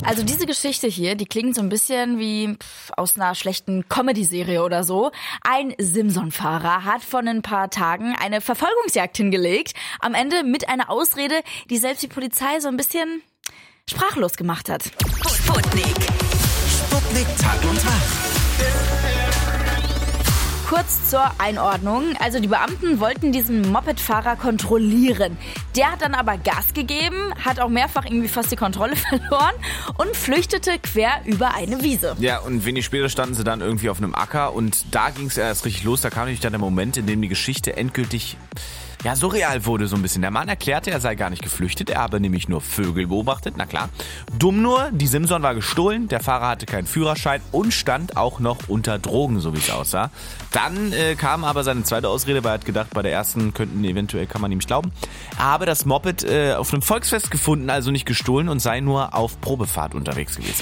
Also diese Geschichte hier, die klingt so ein bisschen wie aus einer schlechten Comedy-Serie oder so. Ein Simson-Fahrer hat vor ein paar Tagen eine Verfolgungsjagd hingelegt. Am Ende mit einer Ausrede, die selbst die Polizei so ein bisschen sprachlos gemacht hat. Sputnik Tag und Tag. Kurz zur Einordnung. Also die Beamten wollten diesen Mopedfahrer kontrollieren. Der hat dann aber Gas gegeben, hat auch mehrfach irgendwie fast die Kontrolle verloren und flüchtete quer über eine Wiese. Ja, und wenig später standen sie dann irgendwie auf einem Acker und da ging es erst richtig los. Da kam nämlich dann der Moment, in dem die Geschichte endgültig surreal wurde so ein bisschen. Der Mann erklärte, er sei gar nicht geflüchtet, er habe nämlich nur Vögel beobachtet, na klar. Dumm nur, die Simson war gestohlen, der Fahrer hatte keinen Führerschein und stand auch noch unter Drogen, so wie es aussah. Dann kam aber seine zweite Ausrede, weil er hat gedacht, bei der ersten kann man ihm nicht glauben. Er habe das Moped auf einem Volksfest gefunden, also nicht gestohlen und sei nur auf Probefahrt unterwegs gewesen.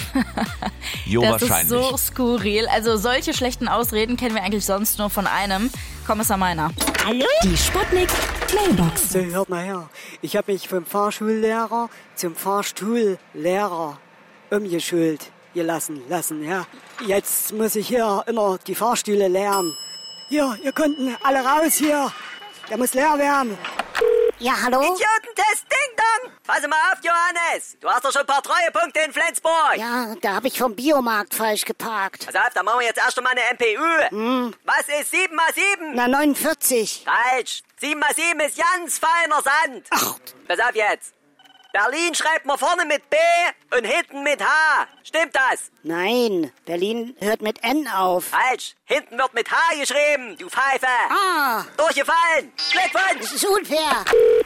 Jo, das wahrscheinlich. Das ist so skurril. Also solche schlechten Ausreden kennen wir eigentlich sonst nur von einem. Kommissar Meiner. Hallo? Die Sputnik Mailbox. So, hört mal her. Ich habe mich vom Fahrschullehrer zum Fahrstuhllehrer umgeschult lassen, ja. Jetzt muss ich hier immer die Fahrstühle leeren. Hier, ihr Kunden, alle raus hier. Der muss leer werden. Ja, hallo? Idiotentest, Ding Dong! Pass mal auf, Johannes! Du hast doch schon ein paar Treuepunkte in Flensburg! Ja, da habe ich vom Biomarkt falsch geparkt. Pass auf, dann machen wir jetzt erst einmal eine MPU. Was ist 7 mal 7? Na, 49. Falsch! 7 mal 7 ist ganz feiner Sand! Ach. Pass auf jetzt! Berlin schreibt man vorne mit B und hinten mit H. Stimmt das? Nein, Berlin hört mit N auf. Falsch! Hinten wird mit H geschrieben, du Pfeife! Ah! Durchgefallen! Glückwunsch! Das ist unfair.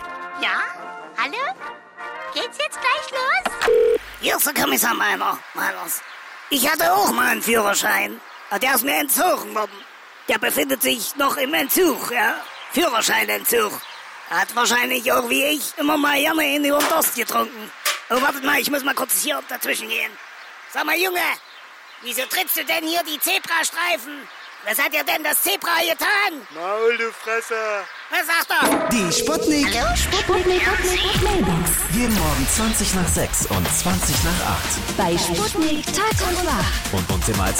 Ja? Hallo? Geht's jetzt gleich los? Hier ist der Kommissar Meiners. Ich hatte auch mal einen Führerschein. Aber der ist mir entzogen worden. Der befindet sich noch im Entzug, ja. Führerscheinentzug. Er hat wahrscheinlich auch wie ich immer mal gerne in die Durst getrunken. Oh, wartet mal, ich muss mal kurz hier dazwischen gehen. Sag mal, Junge, wieso trittst du denn hier die Zebrastreifen? Was hat dir denn das Zebra getan? Maul, du Fresser. Was sagt er? Die Sputnik. Hallo, Sputnik Mailbox. Jeden Morgen 20 nach 6 und 20 nach 8. Bei Sputnik Tag und Wach. Und uns immer als